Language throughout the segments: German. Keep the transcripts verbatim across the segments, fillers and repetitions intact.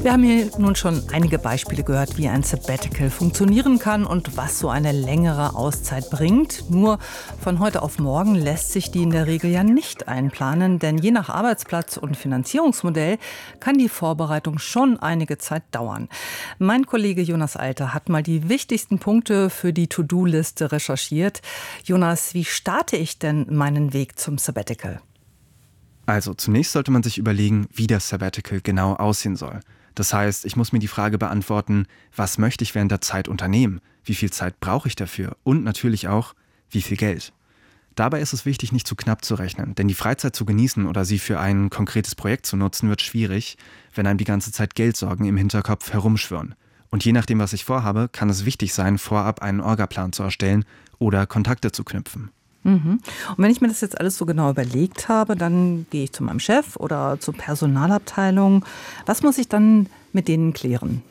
Wir haben hier nun schon einige Beispiele gehört, wie ein Sabbatical funktionieren kann und was so eine längere Auszeit bringt. Nur von heute auf morgen lässt sich die in der Regel ja nicht einplanen, denn je nach Arbeitsplatz und Finanzierungsmodell kann die Vorbereitung schon einige Zeit dauern. Mein Kollege Jonas Alter hat mal die wichtigsten Punkte für die To-Do-Liste recherchiert. Jonas, wie starte ich denn meinen Weg zum Sabbatical? Also zunächst sollte man sich überlegen, wie das Sabbatical genau aussehen soll. Das heißt, ich muss mir die Frage beantworten, was möchte ich während der Zeit unternehmen? Wie viel Zeit brauche ich dafür? Und natürlich auch, wie viel Geld? Dabei ist es wichtig, nicht zu knapp zu rechnen, denn die Freizeit zu genießen oder sie für ein konkretes Projekt zu nutzen, wird schwierig, wenn einem die ganze Zeit Geldsorgen im Hinterkopf herumschwirren. Und je nachdem, was ich vorhabe, kann es wichtig sein, vorab einen Orgaplan zu erstellen oder Kontakte zu knüpfen. Mhm. Und wenn ich mir das jetzt alles so genau überlegt habe, dann gehe ich zu meinem Chef oder zur Personalabteilung. Was muss ich dann mit denen klären?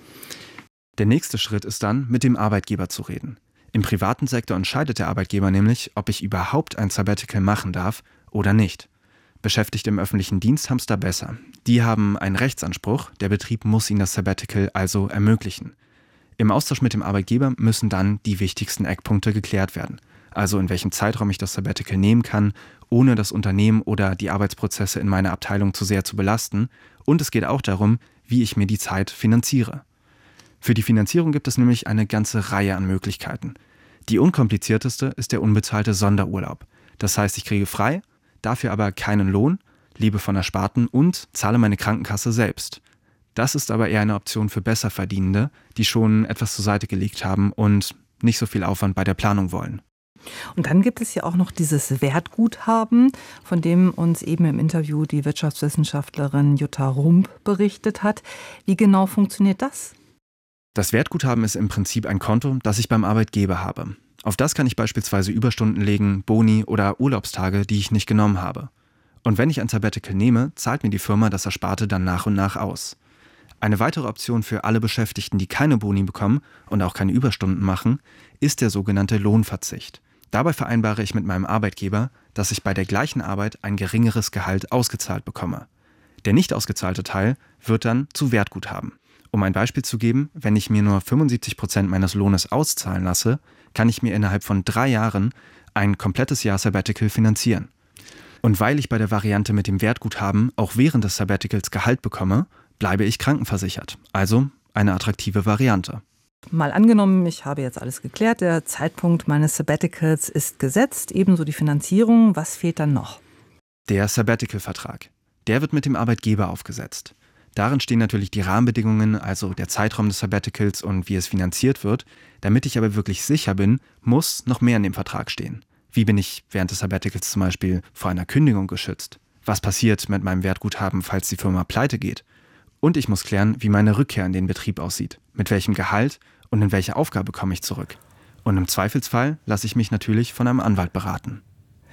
Der nächste Schritt ist dann, mit dem Arbeitgeber zu reden. Im privaten Sektor entscheidet der Arbeitgeber nämlich, ob ich überhaupt ein Sabbatical machen darf oder nicht. Beschäftigte im öffentlichen Dienst haben es da besser. Die haben einen Rechtsanspruch, der Betrieb muss ihnen das Sabbatical also ermöglichen. Im Austausch mit dem Arbeitgeber müssen dann die wichtigsten Eckpunkte geklärt werden. Also in welchem Zeitraum ich das Sabbatical nehmen kann, ohne das Unternehmen oder die Arbeitsprozesse in meiner Abteilung zu sehr zu belasten. Und es geht auch darum, wie ich mir die Zeit finanziere. Für die Finanzierung gibt es nämlich eine ganze Reihe an Möglichkeiten. Die unkomplizierteste ist der unbezahlte Sonderurlaub. Das heißt, ich kriege frei, dafür aber keinen Lohn, lebe von Ersparten und zahle meine Krankenkasse selbst. Das ist aber eher eine Option für Besserverdienende, die schon etwas zur Seite gelegt haben und nicht so viel Aufwand bei der Planung wollen. Und dann gibt es ja auch noch dieses Wertguthaben, von dem uns eben im Interview die Wirtschaftswissenschaftlerin Jutta Rump berichtet hat. Wie genau funktioniert das? Das Wertguthaben ist im Prinzip ein Konto, das ich beim Arbeitgeber habe. Auf das kann ich beispielsweise Überstunden legen, Boni oder Urlaubstage, die ich nicht genommen habe. Und wenn ich ein Sabbatical nehme, zahlt mir die Firma das Ersparte dann nach und nach aus. Eine weitere Option für alle Beschäftigten, die keine Boni bekommen und auch keine Überstunden machen, ist der sogenannte Lohnverzicht. Dabei vereinbare ich mit meinem Arbeitgeber, dass ich bei der gleichen Arbeit ein geringeres Gehalt ausgezahlt bekomme. Der nicht ausgezahlte Teil wird dann zu Wertguthaben. Um ein Beispiel zu geben, wenn ich mir nur fünfundsiebzig Prozent meines Lohnes auszahlen lasse, kann ich mir innerhalb von drei Jahren ein komplettes Jahr Sabbatical finanzieren. Und weil ich bei der Variante mit dem Wertguthaben auch während des Sabbaticals Gehalt bekomme, bleibe ich krankenversichert. Also eine attraktive Variante. Mal angenommen, ich habe jetzt alles geklärt, der Zeitpunkt meines Sabbaticals ist gesetzt, ebenso die Finanzierung. Was fehlt dann noch? Der Sabbatical-Vertrag. Der wird mit dem Arbeitgeber aufgesetzt. Darin stehen natürlich die Rahmenbedingungen, also der Zeitraum des Sabbaticals und wie es finanziert wird. Damit ich aber wirklich sicher bin, muss noch mehr in dem Vertrag stehen. Wie bin ich während des Sabbaticals zum Beispiel vor einer Kündigung geschützt? Was passiert mit meinem Wertguthaben, falls die Firma pleite geht? Und ich muss klären, wie meine Rückkehr in den Betrieb aussieht. Mit welchem Gehalt und in welche Aufgabe komme ich zurück. Und im Zweifelsfall lasse ich mich natürlich von einem Anwalt beraten.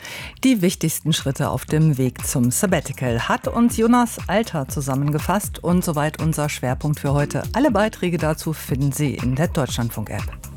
Die wichtigsten Schritte auf dem Weg zum Sabbatical hat uns Jonas Alter zusammengefasst. Und soweit unser Schwerpunkt für heute. Alle Beiträge dazu finden Sie in der Deutschlandfunk-App.